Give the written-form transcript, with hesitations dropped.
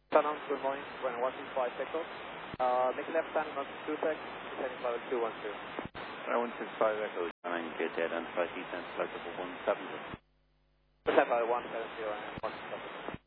Shannon, good morning. When watching flight takeoff. Make a left turn on 26, descending level 212. 165 Echo, and get dead on flight descent, flight level 170. Descent level 170 and 170.